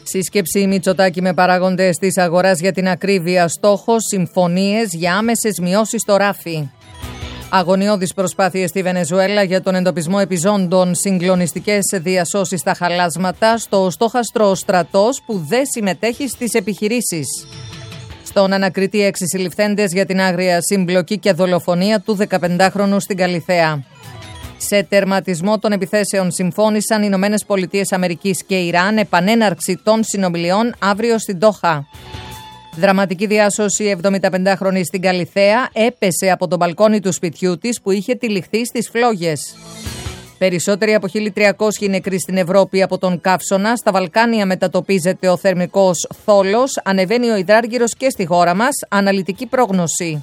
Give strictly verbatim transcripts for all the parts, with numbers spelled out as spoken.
Σύσκεψη Μητσοτάκη με παράγοντες της αγοράς για την ακρίβεια. Στόχος συμφωνίες για άμεσες μειώσεις στο ράφι. Αγωνιώδεις προσπάθειες στη Βενεζουέλα για τον εντοπισμό επιζώντων, συγκλονιστικές διασώσεις στα χαλάσματα. Στο στόχαστρο ο στρατός που δεν συμμετέχει στις επιχειρήσεις. Στον ανακριτή έξι συλληφθέντες για την άγρια συμπλοκή και δολοφονία του δεκαπεντάχρονου στην Καλιθέα. Σε τερματισμό των επιθέσεων συμφώνησαν οι Ηνωμένες Πολιτείες Αμερικής και Ιράν, επανέναρξη των συνομιλιών αύριο στην Ντόχα. Δραματική διάσωση εβδομηνταπεντάχρονη στην Καλιθέα, έπεσε από το μπαλκόνι του σπιτιού της που είχε τυλιχθεί στις φλόγες. Περισσότεροι από χίλια τριακόσιοι νεκροί στην Ευρώπη από τον καύσωνα. Στα Βαλκάνια μετατοπίζεται ο θερμικός θόλος, ανεβαίνει ο υδράργυρος και στη χώρα μας, αναλυτική πρόγνωση.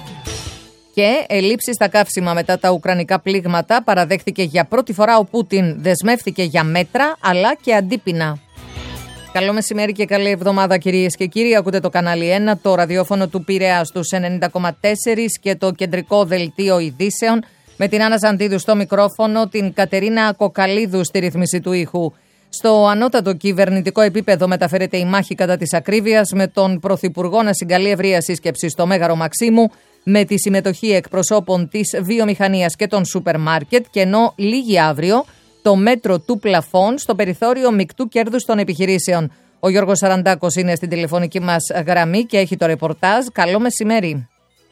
Και ελλείψεις στα καύσιμα μετά τα ουκρανικά πλήγματα, παραδέχθηκε για πρώτη φορά ο Πούτιν, δεσμεύθηκε για μέτρα αλλά και αντίπεινα. Καλό μεσημέρι και καλή εβδομάδα κυρίες και κύριοι. Ακούτε το κανάλι ένα, το ραδιόφωνο του Πειραιά στους ενενήντα κόμμα τέσσερα και το κεντρικό δελτίο ειδήσεων με την Άννα Ζαντίδου στο μικρόφωνο, την Κατερίνα Κοκαλίδου στη ρύθμιση του ήχου. Στο ανώτατο κυβερνητικό επίπεδο μεταφέρεται η μάχη κατά της ακρίβειας, με τον Πρωθυπουργό να συγκαλεί ευρεία σύσκεψη στο Μέγαρο Μαξίμου με τη συμμετοχή εκπροσώπων της βιομηχανίας και των σούπερ μάρκετ, και ενώ λήγει αύριο το μέτρο του πλαφών στο περιθώριο μεικτού κέρδους των επιχειρήσεων. Ο Γιώργος Σαραντάκος είναι στην τηλεφωνική μας γραμμή και έχει το ρεπορτάζ. Καλό μεσημέρι.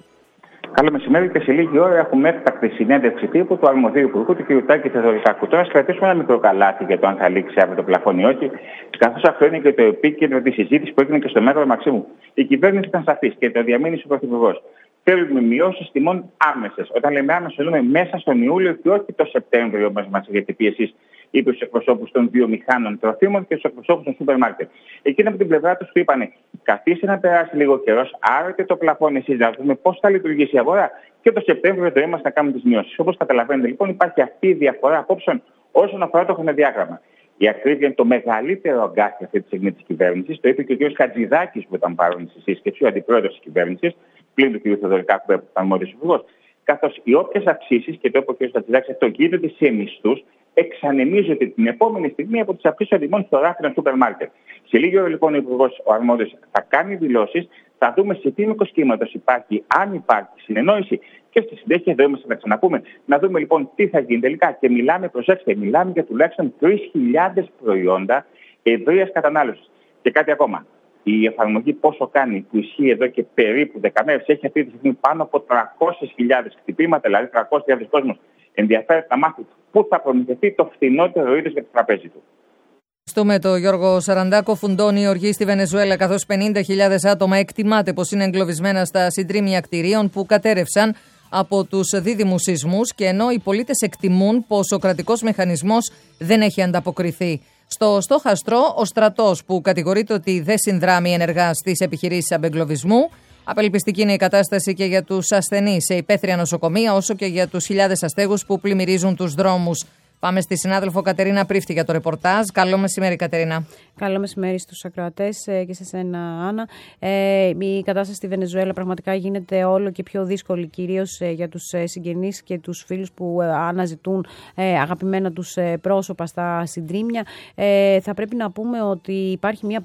Καλό μεσημέρι, και σε λίγη ώρα έχουμε έκτακτη συνέντευξη τύπου του αρμοδίου υπουργού, του κ. Τάκη Θεοδωρικάκου. Τώρα, α κρατήσουμε ένα μικρό καλάθι για το αν θα λήξει αύριο το πλαφόν ή όχι, καθώς αυτό είναι και το επίκεντρο τη συζήτηση που έγινε και στο Μέγαρο Μαξίμου. Η κυβέρνηση ήταν σαφής και το διαμήνυσε ο Πρωθυπουργός. Θέλουμε μειώσεις τιμών άμεσες. Όταν λέμε άμεσες, εννοούμε μέσα στον Ιούλιο και όχι το Σεπτέμβριο, μας μας είχε πει εσείς, είπε στους εκπροσώπους των βιομηχάνων τροφίμων και στους εκπροσώπους των σούπερ μάρκετ. Εκείνοι από την πλευρά τους του είπαν: καθίστε να περάσει λίγο καιρός, άρετε το πλαφόν εσείς, να δούμε πώς θα λειτουργήσει η αγορά, και το Σεπτέμβριο το είμαστε να κάνουμε τις μειώσεις. Όπως καταλαβαίνετε, λοιπόν, υπάρχει αυτή η διαφορά απόψεων όσον αφορά το χρονοδιάγραμμα. Η ακρίβεια είναι το μεγαλύτερο αγκάθι αυτή τη στιγμή τη κυβέρνηση. Το είπε και ο κ. Χατζηδάκης που ήταν παρόν στη σύσκεψη, ο αντιπρόεδρος της κυβέρνησης, πλην του κ. Θεοδωρικάκου που ήταν αρμόδιος υπουργός. Καθώς οι όποιες αυξήσεις, και το είπε ο κ. Χατζηδάκης, αυτό γίνονται σε μισθούς, εξανεμίζονται την επόμενη στιγμή από τις αυξήσεις των τιμών στο ράφι των σούπερ μάρκετ. Σε λίγη ώρα, λοιπόν, ο υπουργός, ο αρμόδιος, θα κάνει δηλώσεις, θα δούμε σε τι μήκος κύματος υπάρχει, αν υπάρχει συνεννόηση, και στη συνέχεια εδώ είμαστε να ξαναπούμε. Να δούμε λοιπόν τι θα γίνει τελικά. Και μιλάμε, προσέξτε, μιλάμε για τουλάχιστον τρεις χιλιάδες προϊόντα ευρείας κατανάλωσης. Και κάτι ακόμα. Η εφαρμογή πόσο κάνει, που ισχύει εδώ και περίπου δέκα μέρες, έχει αυτή τη στιγμή πάνω από τριακόσιες χιλιάδες χτυπήματα, δηλαδή τριακόσιες χιλιάδες κόσμος ενδιαφέρεται να μάθει πού θα προμηθευτεί το φθηνότερο είδος για το τραπέζι του. Ευχαριστούμε τον Γιώργο Σαραντάκο. Φουντώνει η οργή στη Βενεζουέλα, καθώς πενήντα χιλιάδες άτομα εκτιμάται πως είναι εγκλωβισμένα στα συντρίμμια κτηρίων που κατέρευσαν από τους δίδυμους σεισμούς, και ενώ οι πολίτες εκτιμούν πως ο κρατικός μηχανισμός δεν έχει ανταποκριθεί. Στο στόχαστρο, ο στρατός που κατηγορείται ότι δεν συνδράμει ενεργά στις επιχειρήσεις απεγκλωβισμού. Απελπιστική είναι η κατάσταση και για τους ασθενείς σε υπαίθρια νοσοκομεία, όσο και για τους χιλιάδες αστέγους που πλημμυρίζουν τους δρόμους. Πάμε στη συνάδελφο Κατερίνα Πρίφτη για το ρεπορτάζ. Καλό μεσημέρι, Κατερίνα. Καλό μεσημέρι στους ακροατές και σε σένα, Άννα. Ε, η κατάσταση στη Βενεζουέλα πραγματικά γίνεται όλο και πιο δύσκολη, κυρίως για τους συγγενείς και τους φίλους που αναζητούν ε, αγαπημένα τους πρόσωπα στα συντρίμμια. Ε, θα πρέπει να πούμε ότι υπάρχει μια